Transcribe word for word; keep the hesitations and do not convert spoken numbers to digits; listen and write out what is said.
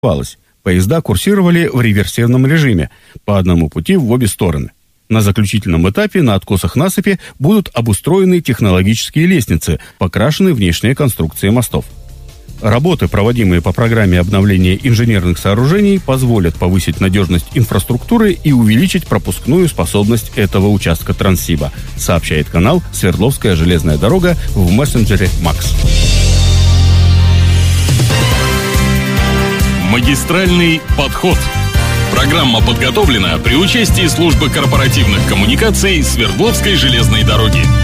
оставалось. Поезда курсировали в реверсивном режиме, по одному пути в обе стороны. На заключительном этапе на откосах насыпи будут обустроены технологические лестницы, покрашены внешние конструкции мостов. Работы, проводимые по программе обновления инженерных сооружений, позволят повысить надежность инфраструктуры и увеличить пропускную способность этого участка Транссиба, сообщает канал «Свердловская железная дорога» в мессенджере «Макс». Магистральный подход. Программа подготовлена при участии службы корпоративных коммуникаций Свердловской железной дороги.